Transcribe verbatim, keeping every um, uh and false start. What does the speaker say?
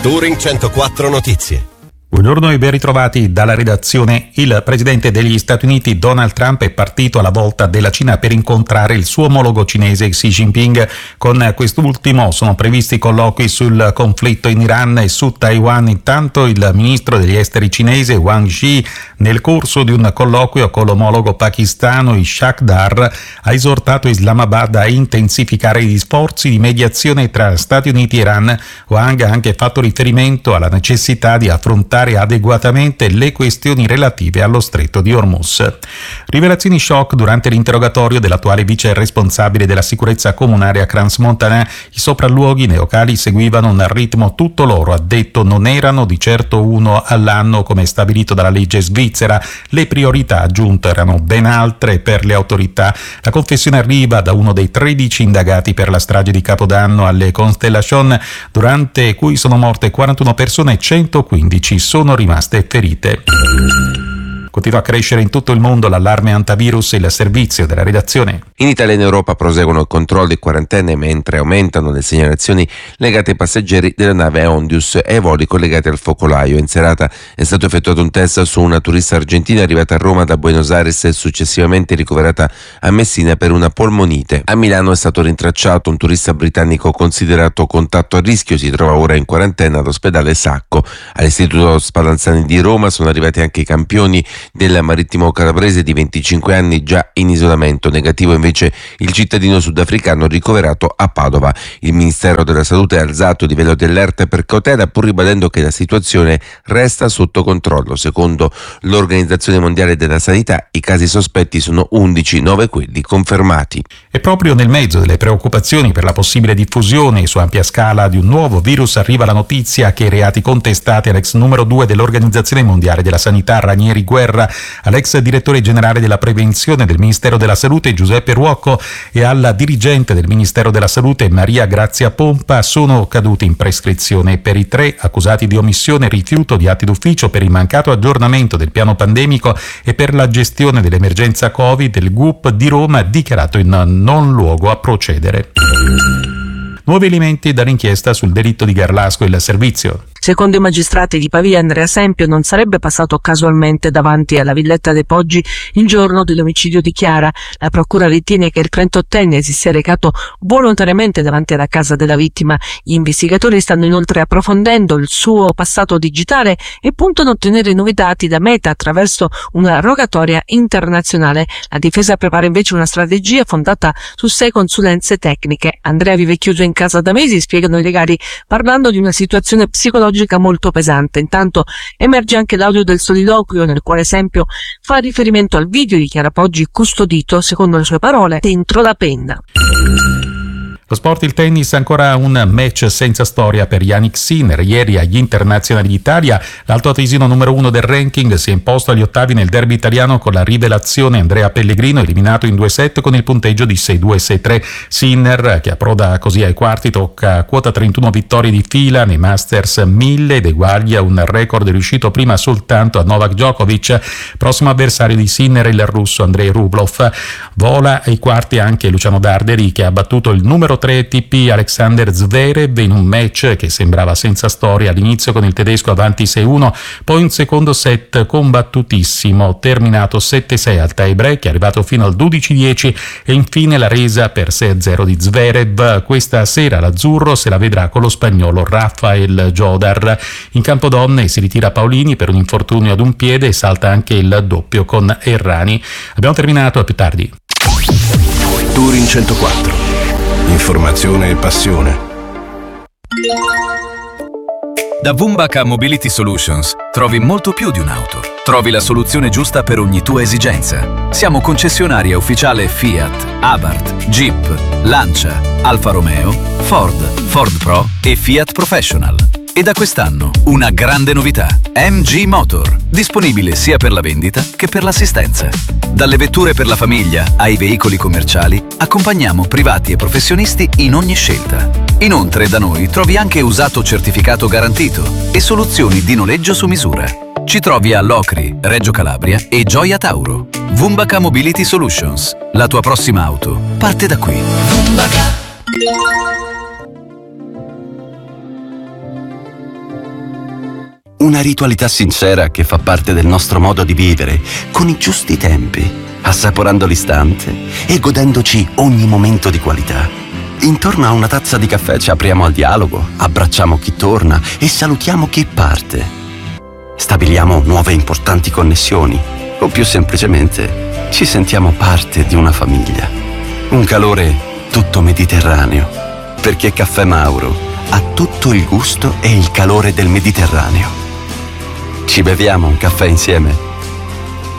Touring centoquattro Notizie. Buongiorno e ben ritrovati dalla redazione. Il presidente degli Stati Uniti Donald Trump è partito alla volta della Cina per incontrare il suo omologo cinese Xi Jinping. Con quest'ultimo sono previsti colloqui sul conflitto in Iran e su Taiwan. Intanto il ministro degli esteri cinese Wang Yi, nel corso di un colloquio con l'omologo pakistano Ishaq Dar, ha esortato Islamabad a intensificare gli sforzi di mediazione tra Stati Uniti e Iran. Wang ha anche fatto riferimento alla necessità di affrontare adeguatamente le questioni relative allo stretto di Hormuz. Rivelazioni shock durante l'interrogatorio dell'attuale vice responsabile della sicurezza comunale a Crans-Montana. I sopralluoghi nei locali seguivano un ritmo tutto loro, ha detto, non erano di certo uno all'anno come stabilito dalla legge svizzera. Le priorità, aggiunto, erano ben altre per le autorità. La confessione arriva da uno dei tredici indagati per la strage di Capodanno alle Constellation, durante cui sono morte quarantuno persone e centoquindici sono rimaste ferite. Continua a crescere in tutto il mondo l'allarme antivirus e il servizio della redazione. In Italia e in Europa proseguono controlli e quarantene, mentre aumentano le segnalazioni legate ai passeggeri della nave Ondius e ai voli collegati al focolaio. In serata è stato effettuato un test su una turista argentina arrivata a Roma da Buenos Aires e successivamente ricoverata a Messina per una polmonite. A Milano è stato rintracciato un turista britannico considerato contatto a rischio, si trova ora in quarantena all'ospedale Sacco. All'Istituto Spallanzani di Roma sono arrivati anche i campioni del marittimo calabrese di venticinque anni già in isolamento. Negativo invece il cittadino sudafricano ricoverato a Padova. Il Ministero della Salute ha alzato il livello di allerta per cautela, pur ribadendo che la situazione resta sotto controllo. Secondo l'Organizzazione Mondiale della Sanità i casi sospetti sono undici, nove quelli confermati. E proprio nel mezzo delle preoccupazioni per la possibile diffusione su ampia scala di un nuovo virus arriva la notizia che i reati contestati all'ex numero due dell'Organizzazione Mondiale della Sanità Ranieri Guerra, all'ex direttore generale della prevenzione del Ministero della Salute Giuseppe Ruocco e alla dirigente del Ministero della Salute Maria Grazia Pompa sono caduti in prescrizione. Per i tre accusati di omissione e rifiuto di atti d'ufficio per il mancato aggiornamento del piano pandemico e per la gestione dell'emergenza Covid, il G U P di Roma ha dichiarato in non luogo a procedere. Nuovi elementi dall'inchiesta sul delitto di Garlasco e il servizio. Secondo i magistrati di Pavia, Andrea Sempio non sarebbe passato casualmente davanti alla Villetta dei Poggi il giorno dell'omicidio di Chiara. La procura ritiene che il trentottenne si sia recato volontariamente davanti alla casa della vittima. Gli investigatori stanno inoltre approfondendo il suo passato digitale e puntano a ottenere nuovi dati da Meta attraverso una rogatoria internazionale. La difesa prepara invece una strategia fondata su sei consulenze tecniche. Andrea vive chiuso in casa da mesi, spiegano i legali, parlando di una situazione psicologica molto pesante. Intanto emerge anche l'audio del soliloquio nel quale Sempio fa riferimento al video di Chiara Poggi custodito, secondo le sue parole, dentro la penna. Lo sport, il tennis, ancora un match senza storia per Jannik Sinner. Ieri agli internazionali d'Italia l'altoatesino numero uno del ranking si è imposto agli ottavi nel derby italiano con la rivelazione Andrea Pellegrino, eliminato in due set con il punteggio di sei due sei tre. Sinner, che approda così ai quarti, tocca quota trentuno vittorie di fila nei Masters mille ed eguaglia un record riuscito prima soltanto a Novak Djokovic. Prossimo avversario di Sinner il russo Andrei Rublev. Vola ai quarti anche Luciano Darderi, che ha battuto il numero tre A T P Alexander Zverev in un match che sembrava senza storia all'inizio, con il tedesco avanti sei uno, poi un secondo set combattutissimo terminato sette sei al tie break, è arrivato fino al dodici dieci e infine la resa per sei a zero di Zverev. Questa sera l'azzurro se la vedrà con lo spagnolo Rafael Jodar. In campo donne si ritira Paolini per un infortunio ad un piede e salta anche il doppio con Errani. Abbiamo terminato, a più tardi. Touring centoquattro. Informazione e passione. Da Vumbaka Mobility Solutions trovi molto più di un'auto. Trovi la soluzione giusta per ogni tua esigenza. Siamo concessionaria ufficiale Fiat, Abarth, Jeep, Lancia, Alfa Romeo, Ford, Ford Pro e Fiat Professional. E da quest'anno una grande novità: M G Motor, disponibile sia per la vendita che per l'assistenza. Dalle vetture per la famiglia ai veicoli commerciali, accompagniamo privati e professionisti in ogni scelta. Inoltre da noi trovi anche usato certificato garantito e soluzioni di noleggio su misura. Ci trovi a Locri, Reggio Calabria e Gioia Tauro. Vumbaka Mobility Solutions. La tua prossima auto parte da qui. Vumbaka. Una ritualità sincera che fa parte del nostro modo di vivere, con i giusti tempi, assaporando l'istante e godendoci ogni momento di qualità. Intorno a una tazza di caffè ci apriamo al dialogo, abbracciamo chi torna e salutiamo chi parte. Stabiliamo nuove importanti connessioni o più semplicemente ci sentiamo parte di una famiglia. Un calore tutto mediterraneo, perché Caffè Mauro ha tutto il gusto e il calore del Mediterraneo. Ci beviamo un caffè insieme?